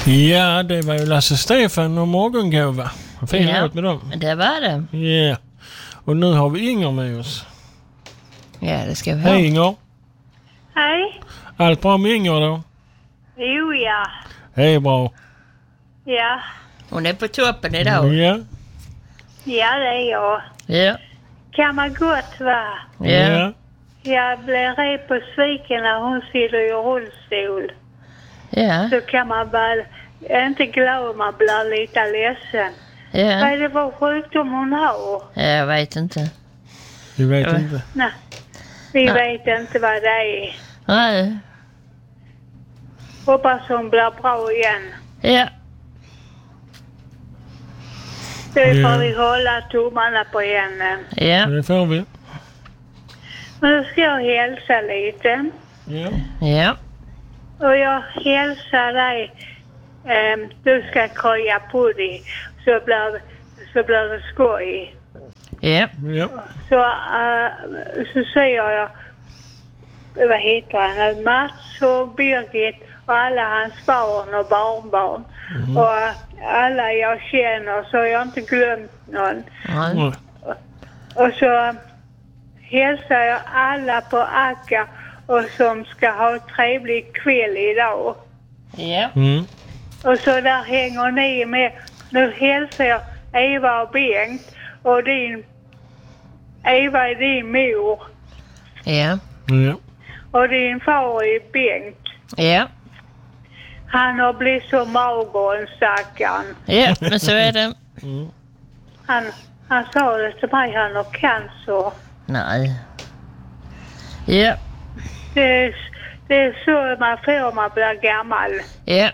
Ja, det var ju Lasse Stefan och Morgongåva. Fin låt med dem. Det var det. Ja. Och nu har vi Inger med oss. Ja, det ska vi ha. Hej Inger. Hej. Allt bra med Inger då? Jo, ja. Hej bra. Ja. Hon är på toppen idag. Ja. Ja, det är jag. Ja. Kan man gott va? Ja. Jag blir rätt besviken när hon sitter i rullstol. Ja. Så kan man bara inte glad, man blir lite ledsen. Vad Ja. är det för sjukdom hon har? Jag vet inte. Vi vet inte. Nej. Vi vet inte vad det är. Nej. Hoppas hon blir bra igen. Ja. Det får vi hålla tummarna på henne. Ja. Det får vi. Men nu ska jag hälsa lite. Ja. Ja. Och jag hälsar dig. Du ska krya på dig. Så blir det skoj. Ja. Ja. Så säger jag. Vad heter han? Mats och Birgit och alla hans barn och barnbarn. Och alla jag känner, så jag har inte glömt någon. Ja. Och så hälsar jag alla på Akka och som ska ha en trevlig kväll idag. Ja. Mm. Och så där hänger ni med. Nu hälsar jag Eva och Bengt och Eva är din mor Ja. Ja. och din far är Bengt. Ja. Han har blivit så mager, en stackaren. Ja, men så är det. Han sa det till mig, han har cancer. Nej. Ja. Det är så man får man blir gammal. Ja.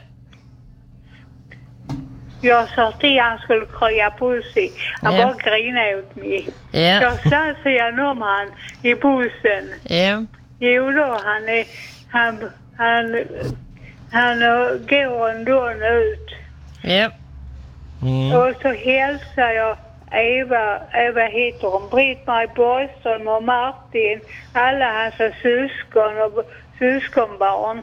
Jag sa till han skulle krya på sig. Han Ja. bara grinade åt mig. Ja. Jag sa till honom om han i bussen. Ja. Jo då, han går ändå ut. Ja. Mm. Och så hälsar jag Eva heter hon, Britt-Marie Borgström och Martin, alla hans syskon och syskonbarn.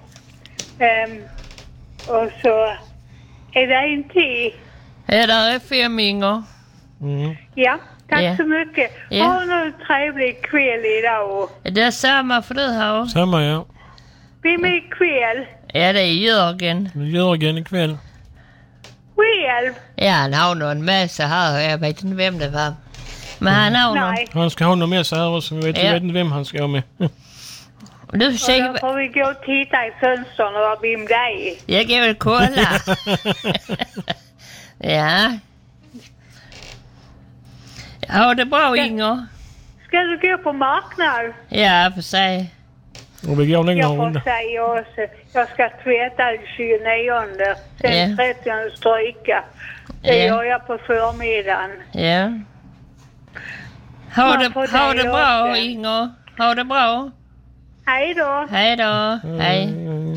Och så är det en till. Ja, där är 5 Inger. Mm. Ja, tack Ja. så mycket. Ja. Ha nu en trevlig kväll idag. Det är samma för du har. Samma ja. Vem är kväll? Ja, det är Jörgen. Jörgen ikväll. Själv? Ja, han har någon med sig här. Jag vet inte vem det var. Men han har någon. Nej. Han ska ha någon med sig här också. Vi vet inte vem han ska ha med. Du Och då säger... får vi gå och titta i fönstren och vem det är. Jag går och kolla. Ja. Ja, det är bra Inger. Ska du gå på marknad? Ja, för sig. Och vi går längre Jag får runda. säga också. Jag ska tvätta den 29. Sen 30 stryka. Det Ja. gör jag på förmiddagen. Ja. Ha Man får det det bra också. Inger. Ha det bra. Hej då. Hej då. Hej.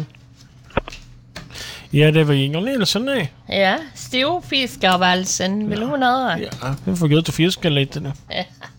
Ja, det var Inger Nilsson det. Ja, storfiskarvalsen vill hon höra. Ja, vi får gå ut och fiska lite nu. Ja.